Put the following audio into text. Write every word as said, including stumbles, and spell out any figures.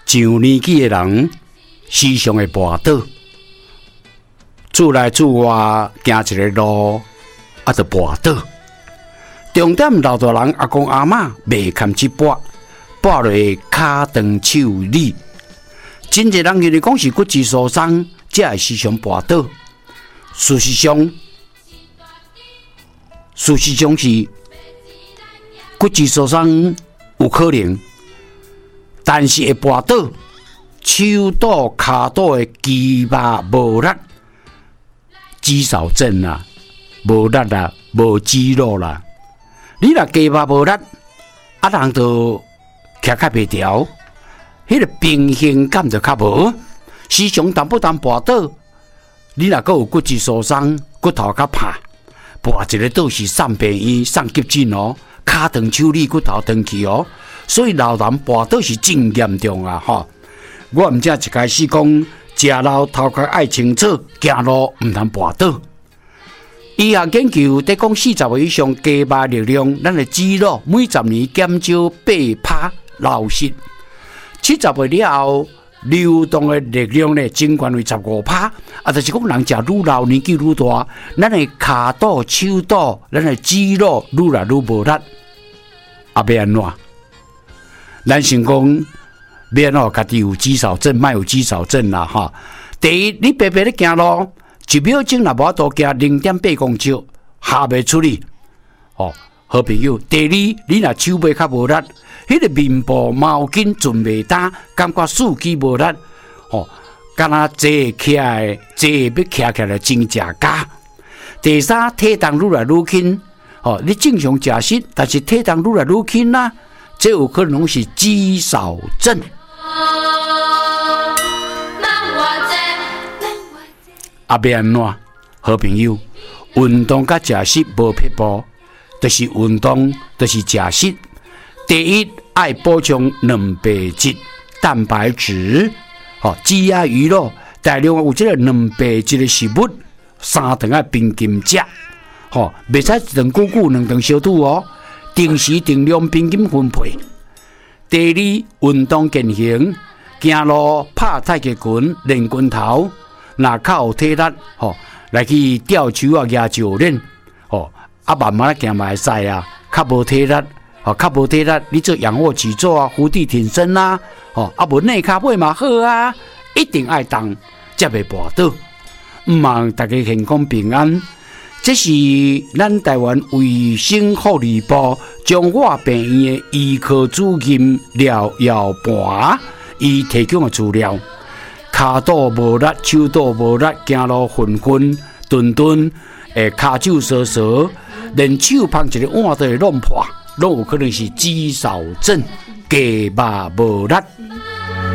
上年纪的人时常会跋倒，厝内厝外行一个路，啊，就跋倒。重点老大人阿公阿嬷袂堪去跋，跋落骹长手里。真侪人认为讲是骨质疏松，才会时常跋倒。事实上，事实上是骨质疏松有可能，但是会跋倒，手倒骹倒的肌肉无力，肌少症啦，无力啦，无肌肉啦。你若肌肉无力，啊人就徛较袂调，迄个平衡感就较无，时常淡不淡跋倒。你若阁有骨质疏松，骨头较歹，跋一个倒是送病院送急诊哦，骹长手里骨头长去哦，所以老人跋倒是真严重啊！吼，我毋则一开始讲，食老头壳爱清楚，行路毋通跋倒。医学研究在讲四十岁以上肌肉力量，咱的肌肉每十年减少八趴流失。七十岁了后，流动的力量呢，增加为十五趴。啊，就是讲人食愈老，年纪愈大，咱的骹倒、手倒，咱的肌肉愈来愈无力。啊，要安怎？咱先讲，要安怎家己有肌少症，莫有肌少症啦哈。第一，你白白咧行路。一秒钟若无法度行零点八公尺，下袂出去。哦，好朋友。第二，你若手尾较无力，迄个面部毛巾存袂干，感觉四肢无力。哦，敢若坐起来，坐要徛起来真正假。第三，体重愈来愈轻。哦，你正常食食，但是体重愈来愈轻啦，这有可能是肌少症。啊，要安怎？好朋友，运动甲食食无撇步，就是运动，就是食食。第一，爱补充蛋白质、蛋白质，吼、哦，鸡鸭鱼肉大量有这个蛋白质的食物，三顿爱并进食，吼、哦，袂使一顿久久两顿小肚哦，定时定量平均分配。第二，运动健行，行路、拍太极拳、练拳头。若较有体力，吼、哦，来去吊球啊、举球练，吼、哦，啊慢慢行嘛会使啊。较无体力，吼、哦，较无体力，你做仰卧起坐啊、伏地挺身啊，吼、哦，啊无内骹背嘛好啊，一定爱动，才袂跋倒。毋望大家健康平安。这是咱台湾卫生福利部中华病院的医科主任廖耀盘伊提供的资料。骹倒无力，手倒无力，行路昏昏、顿顿，诶，骹手烧烧，连手捧一个碗都会弄破，拢有可能是肌少症、肌肉无力。